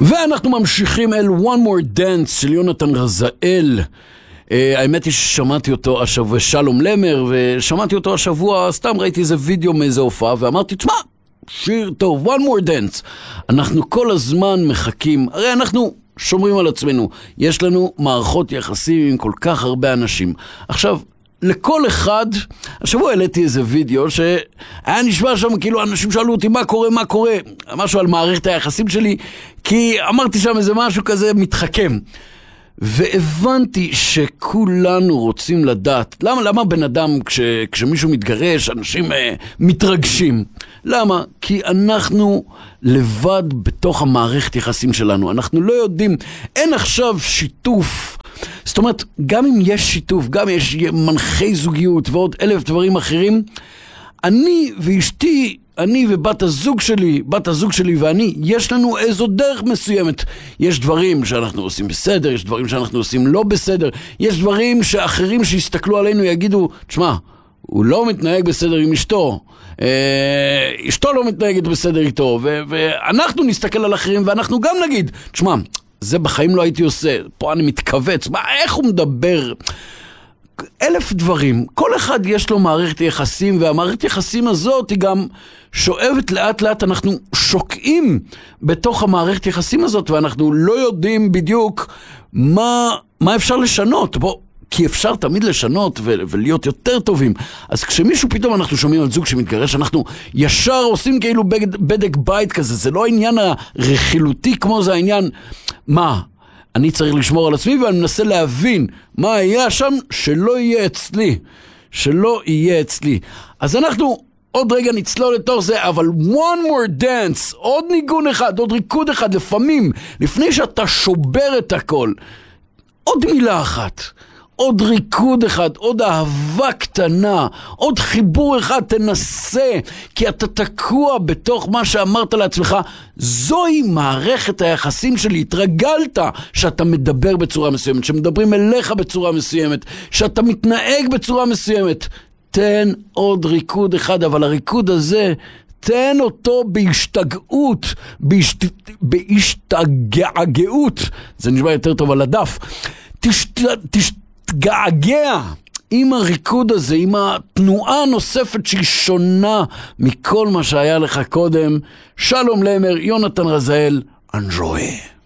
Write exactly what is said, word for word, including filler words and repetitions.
ואנחנו ממשיכים אל One More Dance של יונתן רזאל. Uh, האמת היא ששמעתי אותו השבוע, שלום למר, ושמעתי אותו השבוע, סתם ראיתי איזה וידאו מאיזה הופעה, ואמרתי, תשמע, שיר טוב, One More Dance. אנחנו כל הזמן מחכים, הרי אנחנו שומרים על עצמנו, יש לנו מערכות יחסים עם כל כך הרבה אנשים. עכשיו, לכל אחד, השבוע העליתי איזה וידאו שהיה נשמע שם כאילו אנשים שאלו אותי מה קורה, מה קורה, משהו על מערכת היחסים שלי, כי אמרתי שם איזה משהו כזה מתחכם. והבנתי שכולנו רוצים לדעת, למה, למה בן אדם כש, כשמישהו מתגרש, אנשים אה, מתרגשים? למה? כי אנחנו לבד בתוך המערכת יחסים שלנו, אנחנו לא יודעים, אין עכשיו שיתוף, זאת אומרת, גם אם יש שיתוף, גם יש מנחי זוגיות ועוד אלף דברים אחרים, אני ואשתי, אני ובת הזוג שלי, בת הזוג שלי ואני, יש לנו איזו דרך מסוימת. יש דברים שאנחנו עושים בסדר, יש דברים שאנחנו עושים לא בסדר, יש דברים שאחרים שיסתכלו עלינו יגידו, תשמע, הוא לא מתנהג בסדר עם אשתו, אה, אשתו לא מתנהגת בסדר איתו, ו- ואנחנו נסתכל על אחרים ואנחנו גם נגיד, תשמע, זה בחיים לא הייתי עושה, פה אני מתכווץ, מה, איך הוא מדבר? אלף דברים, כל אחד יש לו מערכת יחסים, והמערכת יחסים הזאת היא גם שואבת לאט לאט, אנחנו שוקעים בתוך המערכת יחסים הזאת, ואנחנו לא יודעים בדיוק מה, מה אפשר לשנות, בוא, כי אפשר תמיד לשנות ו- ולהיות יותר טובים. אז כשמישהו פתאום אנחנו שומעים על זוג שמתגרש, אנחנו ישר עושים כאילו בדק, בדק בית כזה, זה לא העניין הרכילותי כמו זה העניין, מה? אני צריך לשמור על עצמי ואני מנסה להבין מה היה שם שלא יהיה אצלי, שלא יהיה אצלי. אז אנחנו עוד רגע נצלול לתוך זה, אבל one more dance, עוד ניגון אחד, עוד ריקוד אחד, לפעמים, לפני שאתה שובר את הכל, עוד מילה אחת, עוד ריקוד אחד, עוד אהבה קטנה, עוד חיבור אחד, תנסה, כי אתה תקוע בתוך מה שאמרת לעצמך, זוהי מערכת היחסים שלי, התרגלת שאתה מדבר בצורה מסוימת, שמדברים אליך בצורה מסוימת, שאתה מתנהג בצורה מסוימת, תן עוד ריקוד אחד, אבל הריקוד הזה, תן אותו בהשתגעות, בהשת... בהשתגעגעות, זה נשמע יותר טוב על הדף, תשת... תשת... תגעגע עם הריקוד הזה, עם התנועה הנוספת שהיא שונה מכל מה שהיה לך קודם. שלום למר, יונתן רזאל, אנג'וי.